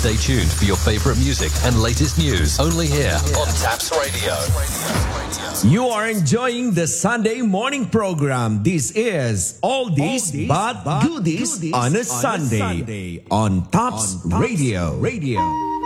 Stay tuned for your favorite music and latest news only here on Taps Radio. You are enjoying the Sunday morning program. This is Oldies but Goodies on a Sunday on Taps Radio.